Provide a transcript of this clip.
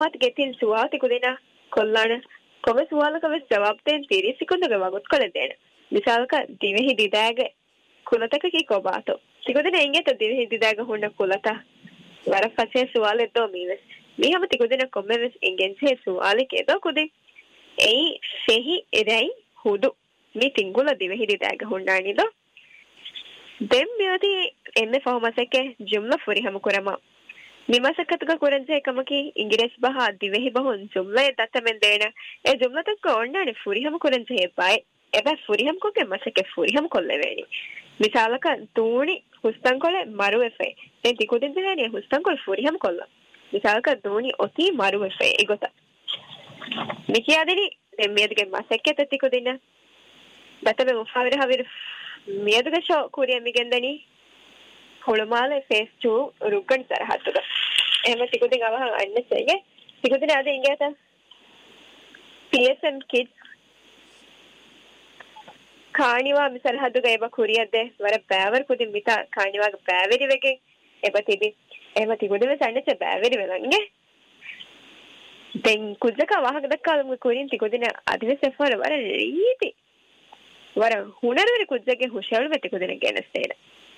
මත් ගෙතින් සුවාති කුදිනා කොල්ලාන කොම සුවාලක වෙස් ජවාබ් දෙන් 30 සෙකුන්දුක වගොත් කොල දෙන මිසාලක දිවෙහි දිදාග කුලතක කි කොබාතෝ තිකුදින එංගෙත දිවෙහි දිදාග හොන්න කුලත වර පසේ සුවාලෙ දෝ මීවස් මීහම තිකුදින කොම්මෙස් එංගෙන්සේ සුවාලි කේදෝ කුදි එයි සෙහි එරයි හුදු මේ තිංගුල දිවෙහි දිදාග හොන්නානිදෝ දෙම් මියති එන්න ෆහමසකේ ජුම්ලා ෆුරිහම කුරමා නිමසකතුක කුරන්සේ එකමකි ඉංග්‍රීසි බහ දිවෙහි බහොන් ජුම්ලා දතමෙන් දෙන ඒ ජුම්ලා තක ඕන්නානේ ෆුරිහම කුරන්සේ හෙපයි එබැ ෆුරිහම කොගේ මසකේ ෆුරිහම කොල්ල වේනි මිසාලක තූණි හුස්තන් කොලේ මරු එෆේ දැන් තිකුදින් දෙන්නේ හුස්තන් කොල් ෆුරිහම කොල්ල මිසාලක තූණි ඔති මරු එෆේ ඒගොත මිකියාදෙනි දැන් මෙයදගේ මසකේ තිකුදින දතමෙ මුෆාවිර හවිර මෙයදගේ ෂෝ කුරියම් මිගෙන්දනි කොළමාල ෆේස් 2 රුගන් සරහතුක එහෙම තිකුදින් අවහ අන්නසෙගේ තිකුදින අද ඉංගේත PSM kids කාණිවා මිසරහතුක එබ කුරියද්ද වර බෑවර් කුදින් මිතා කාණිවාග බෑවෙරි වෙගේ එබ තිබි එහෙම තිකුදින සන්නච බෑවෙරි වෙලන්ගේ දැන් කුද්දක වහක දක්කාලු කුරින් තිකුදින අදිවෙස් එෆර වර රීති වර හුනරවර කුද්දගේ හුෂවල වෙත කුදින ගෙනස්තේන